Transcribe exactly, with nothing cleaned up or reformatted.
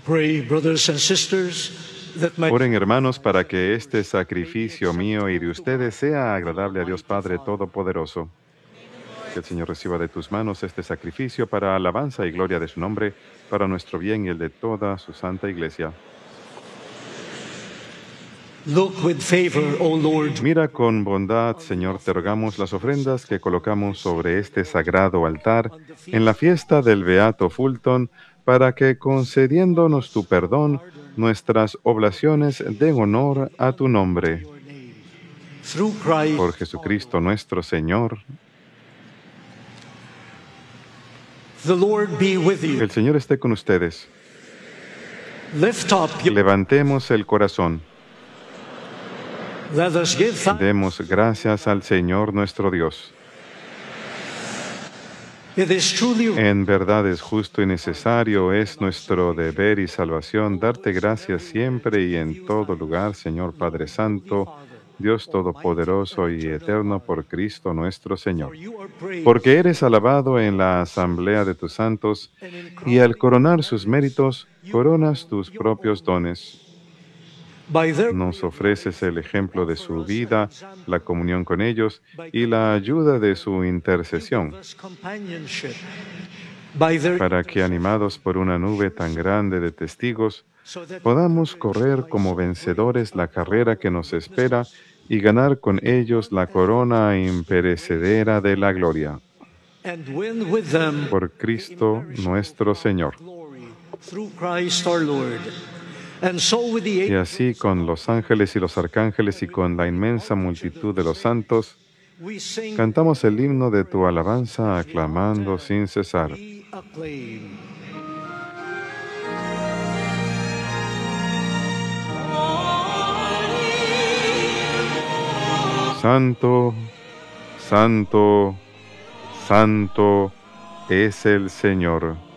Pray, brothers and sisters, that my Oren, hermanos, para que este sacrificio mío y de ustedes sea agradable a Dios Padre Todopoderoso. Que el Señor reciba de tus manos este sacrificio para alabanza y gloria de su nombre, para nuestro bien y el de toda su santa Iglesia. look with favor, O Lord, Mira con bondad, Señor, te rogamos las ofrendas que colocamos sobre este sagrado altar en la fiesta del Beato Fulton, para que, concediéndonos tu perdón, nuestras oblaciones den honor a tu nombre. through Christ, Por Jesucristo nuestro Señor. the Lord be with you. El Señor esté con ustedes. Lift up your, Levantemos el corazón. let us give thanks. Demos gracias al Señor nuestro Dios. It is truly En verdad es justo y necesario, es nuestro deber y salvación darte gracias siempre y en todo lugar, Señor Padre Santo, Dios Todopoderoso y Eterno, por Cristo nuestro Señor. you are praised, Porque eres alabado en la asamblea de tus santos, y al coronar sus méritos, coronas tus propios dones. by their Nos ofreces el ejemplo de su vida, la comunión con ellos y la ayuda de su intercesión, us companionship, by their para que, animados por una nube tan grande de testigos, so that podamos correr como vencedores la carrera que nos espera y ganar con ellos la corona imperecedera de la gloria. and win with them Por Cristo nuestro Señor. glory through Christ our Lord. And so with the Y angels así, con los ángeles y los arcángeles y con la inmensa multitud de los santos, we sing, cantamos el himno de tu alabanza, aclamando sin cesar. we acclaim. Santo, santo, santo es el Señor.